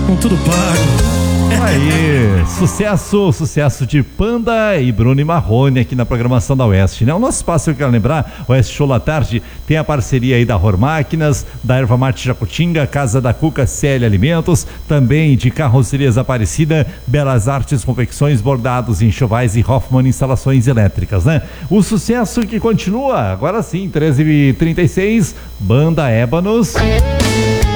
Com tudo pago. Aí, sucesso de Panda e Bruno e Marrone aqui na programação da Oeste, né? O nosso espaço, eu quero lembrar, Oeste Show da Tarde, tem a parceria aí da Ror Máquinas, da Erva Mate Jacutinga, Casa da Cuca, CL Alimentos, também de Carrocerias Aparecida, Belas Artes Confecções, Bordados, Enxovais e Hoffman Instalações Elétricas, né? O sucesso que continua, agora sim, 13h36, Banda Ébanos.